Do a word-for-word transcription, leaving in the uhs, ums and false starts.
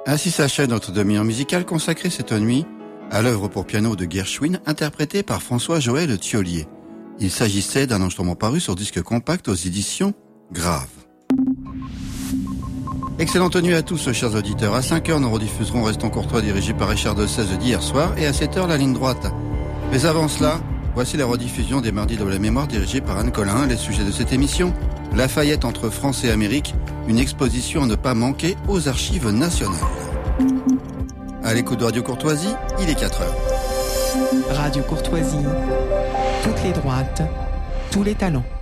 Ainsi s'achève notre demi-heure musicale consacrée cette nuit à l'œuvre pour piano de Gershwin, interprétée par François-Joël Thiollier. Il s'agissait d'un enregistrement paru sur disque compact aux éditions Grave. Excellente nuit à tous, chers auditeurs. À cinq heures, nous rediffuserons Restons Courtois, dirigé par Richard de seize d'hier soir, et à sept heures, la ligne droite. Mais avant cela, voici la rediffusion des Mardis de la Mémoire, dirigée par Anne Collin. Les sujets de cette émission: Lafayette entre France et Amérique, une exposition à ne pas manquer aux Archives nationales. À l'écoute de Radio Courtoisie, il est quatre heures. Radio Courtoisie, toutes les droites, tous les talents.